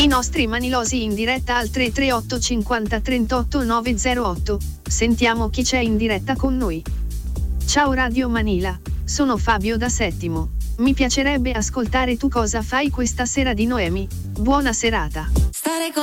I nostri manilosi in diretta al 338 50 38 908. Sentiamo chi c'è in diretta con noi. Ciao Radio Manila, sono Fabio da Settimo. Mi piacerebbe ascoltare Tu cosa fai questa sera di Noemi. Buona serata. Stare con